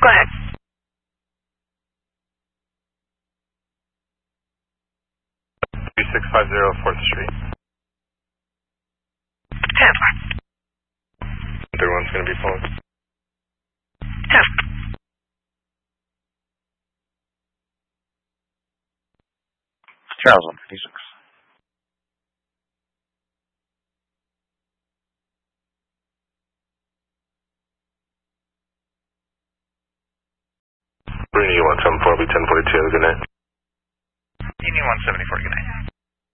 Go ahead. Street. 10. Everyone's going to be pulling. 10. Charles 156. Bruni 174, be 1042, good night. Union 174, good night.